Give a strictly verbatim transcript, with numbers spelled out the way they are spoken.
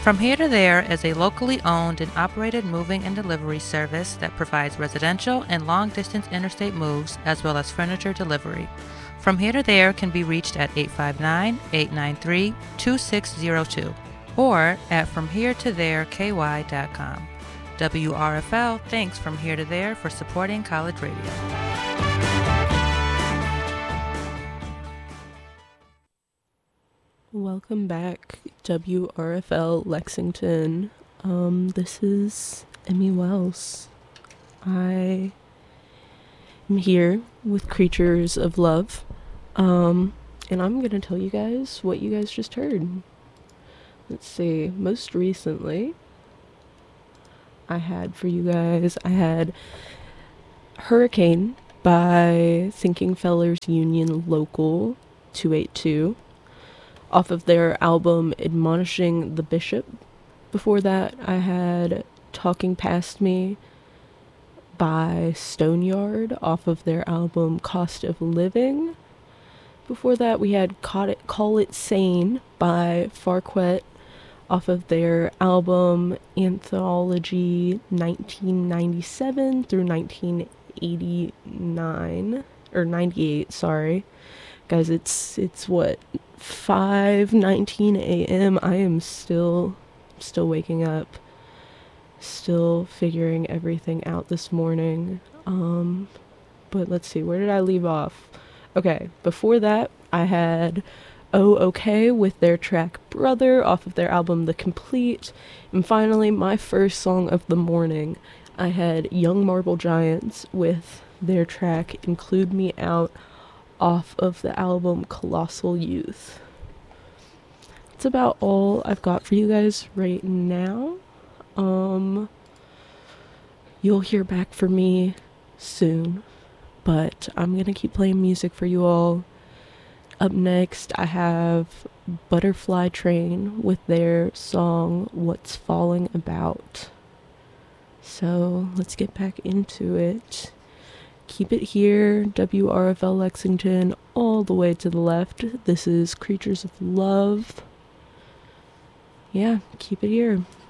From Here to There is a locally owned and operated moving and delivery service that provides residential and long-distance interstate moves as well as furniture delivery. From Here to There can be reached at eight five nine, eight nine three, two six zero two or at from here to there k y dot com. W R F L thanks From Here to There for supporting college radio. Welcome back, W R F L Lexington. Um, this is Emmy Wells. I am here with Creatures of Love, um, and I'm gonna tell you guys what you guys just heard. Let's see, most recently, I had for you guys, I had Hurricane by Thinking Fellers Union Local two eighty-two. Off of their album Admonishing the Bishop. Before that, I had Talking Past Me by Stoneyard off of their album Cost of Living. Before that, we had Call It, Call It Sane by Farquet off of their album Anthology nineteen ninety-seven through nineteen eighty-nine, or ninety-eight, sorry. Guys, it's, it's what, five nineteen a.m. I am still, still waking up, still figuring everything out this morning. Um, but let's see, where did I leave off? Okay, before that, I had Oh Okay with their track Brother off of their album The Complete. And finally, my first song of the morning, I had Young Marble Giants with their track Include Me Out off of the album Colossal Youth. That's about all I've got for you guys right now. Um, you'll hear back from me soon, but I'm gonna keep playing music for you all. Up next, I have Butterfly Train with their song What's Falling About. So let's get back into it. Keep it here, W R F L Lexington, all the way to the left. This is Creatures of Love. Yeah, keep it here.